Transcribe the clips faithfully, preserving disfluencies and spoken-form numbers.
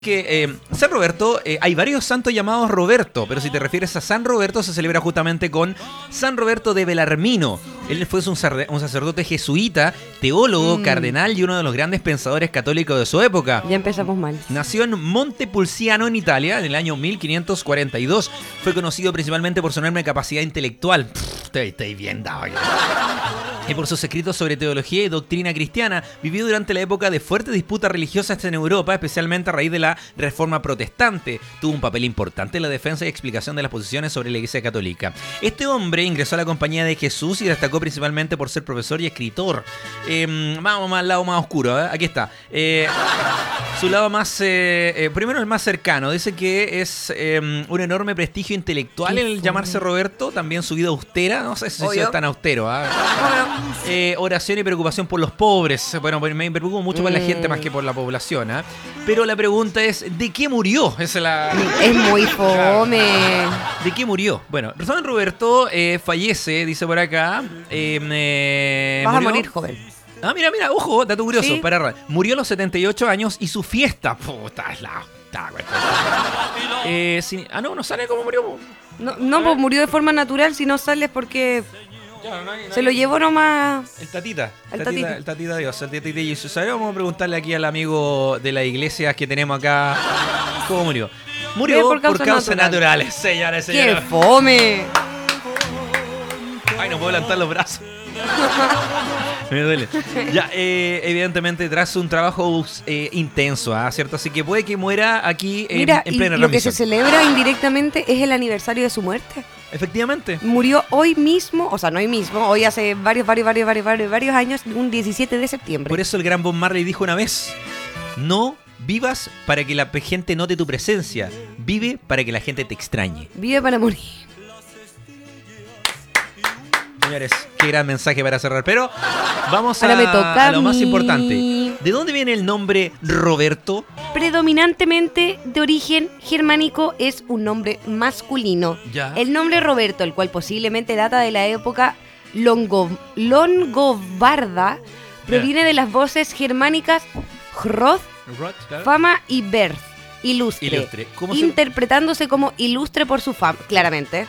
que eh, San Roberto, eh, hay varios santos llamados Roberto, pero si te refieres a San Roberto, se celebra justamente con San Roberto de Belarmino. Él fue un, un sacerdote jesuita, teólogo, mm. cardenal y uno de los grandes pensadores católicos de su época. Ya empezamos mal. Nació en Montepulciano, en Italia, en el año mil quinientos cuarenta y dos. Fue conocido principalmente por su enorme capacidad intelectual. Pff, estoy, estoy bien dado aquí. Y por sus escritos sobre teología y doctrina cristiana. Vivió durante la época de fuertes disputas religiosas en Europa, especialmente a raíz de la Reforma Protestante. Tuvo un papel importante en la defensa y explicación de las posiciones sobre la Iglesia Católica. Este hombre ingresó a la Compañía de Jesús y destacó principalmente por ser profesor y escritor. Eh, vamos al lado más oscuro, ¿eh? Aquí está. Eh, su lado más... Eh, eh, primero el más cercano. Dice que es eh, un enorme prestigio intelectual el fue? llamarse Roberto. También su vida austera. No sé si es tan austero, ¿eh? Eh, oración y preocupación por los pobres. Bueno, me preocupo mucho por la gente más que por la población, ¿eh? Pero la pregunta es, ¿de qué murió? Esa es la... Es muy fome. ¿De qué murió? Bueno, San Roberto eh, fallece, dice por acá. Eh, eh, Vas murió... a morir, joven. Ah, mira, mira, ojo, dato curioso. ¿Sí? Para, murió a los setenta y ocho años y su fiesta... Puta, es la... Eh, sí, ah, no, no sale cómo murió. No, no pues murió de forma natural, si no sales porque... Ya, no hay, no se lo llevó nomás. El tatita. El tatita, tatita. El tatita Dios. El tatita Jesús. A ver, vamos a preguntarle aquí al amigo de la iglesia que tenemos acá. ¿Cómo murió? Murió por causas causa naturales. naturales, señores, señores. ¡Qué fome! Ay, no puedo levantar los brazos. Me duele. Ya, eh, evidentemente, tras un trabajo eh, intenso, ¿ah? ¿Cierto? Así que puede que muera aquí en, Mira, en plena y lo remisión. que se celebra indirectamente es el aniversario de su muerte. Efectivamente. Murió hoy mismo, o sea, no hoy mismo, hoy hace varios, varios, varios, varios, varios, varios años, un diecisiete de septiembre. Por eso el gran Bob Marley dijo una vez, no vivas para que la gente note tu presencia, vive para que la gente te extrañe. Vive para morir. Señores, qué gran mensaje para cerrar. Pero vamos a, Ahora me toca a lo más a mí. importante. ¿De dónde viene el nombre Roberto? Predominantemente de origen germánico, es un nombre masculino. Ya. El nombre Roberto, el cual posiblemente data de la época longo, longobarda, proviene de las voces germánicas Hroth, Roth, claro. fama y Berth, ilustre, Ilustre. ¿Cómo se- interpretándose como ilustre por su fama, claramente.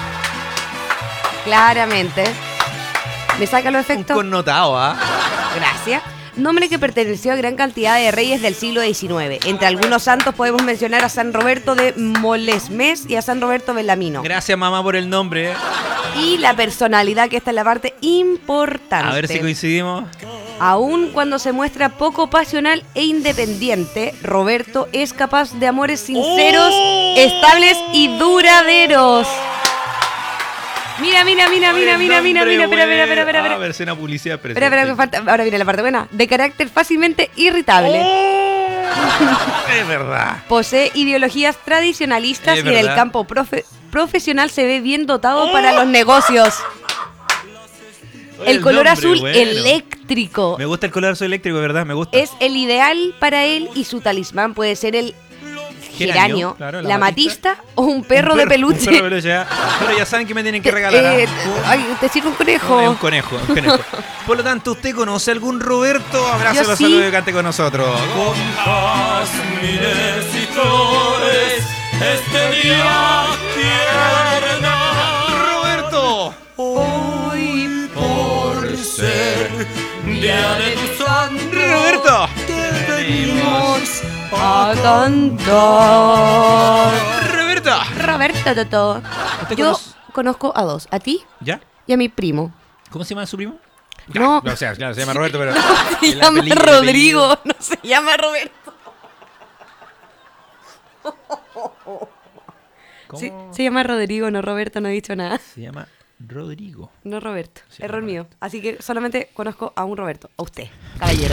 Claramente. ¿Me saca los Un efectos? connotado, ¿ah? Gracias. Nombre que perteneció a gran cantidad de reyes del siglo diecinueve. Entre algunos santos podemos mencionar a San Roberto de Molesmes y a San Roberto Belarmino. Gracias, mamá, por el nombre. ¿eh? Y la personalidad, que esta es la parte importante. A ver si coincidimos. Aun cuando se muestra poco pasional e independiente, Roberto es capaz de amores sinceros, ¡Oh! estables y duraderos. Mira, mira, mira, mira, mira, mira, mira, espera, espera, espera, espera, A espera. ver, si una publicidad presente. Espera, espera, que falta. Ahora viene la parte buena. De carácter fácilmente irritable. ¡Oh! Es verdad. Posee ideologías tradicionalistas Es y en el verdad. campo profe- profesional se ve bien dotado para los negocios. Oye, El color nombre, azul bueno. eléctrico Me gusta el color azul eléctrico, ¿verdad? Me gusta. es el ideal para él, y su talismán puede ser el geranio, claro, la matista o un perro, Un de Un peluche. perro de peluche, ya. Pero ya saben que me tienen que regalar. Eh, ¿ah? ay, te sirve un conejo. Un, un conejo, un conejo. Por lo tanto, ¿usted conoce algún Roberto? Abrazo, Yo los sí. saludos y cante con nosotros. Jazmines y flores, este día tierna, ¡Roberto! Hoy por ser día de tu santo, ¡Roberto! te venimos a cantar. ¡Roberto! Roberto Toto. ¿Usted Yo conoce- conozco a dos, a ti ¿Ya? y a mi primo. ¿Cómo se llama su primo? No. O sea, claro, se llama Roberto, pero... Se el llama apellido- el Rodrigo, apellido- no se llama Roberto. ¿Cómo? Sí, se llama Rodrigo, no Roberto, no he dicho nada. Se llama Rodrigo. No Roberto, Sí, error Roberto. mío. Así que solamente conozco a un Roberto, a usted, caballero.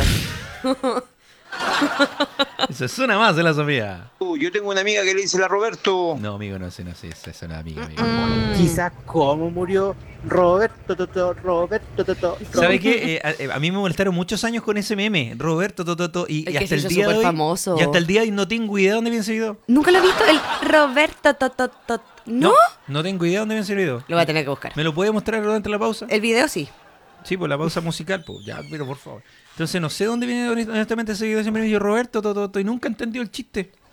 Eso es una más de la Sofía. Uh, Yo tengo una amiga que le dice la Roberto. No, amigo, no sé, no sé. Es una amiga, amigo. Quizás cómo murió Roberto Toto, Roberto Toto. ¿Sabe qué? Eh, a, a mí me molestaron muchos años con ese meme, Roberto Tototo, y, Es y que hasta se el hizo día de súper hoy, famoso. y hasta el día de hoy no tengo idea de dónde viene ese video. ¿Nunca lo he visto? El Roberto Toto. Tot- ¿No? No tengo idea de dónde viene ese video. Lo voy a tener que buscar. ¿Me lo puede mostrar durante la pausa? El video sí. Sí, por la pausa musical, pues ya, pero por favor. Entonces no sé dónde viene honestamente ese video, siempre me dijo Roberto, to, to, to, y nunca entendió el chiste.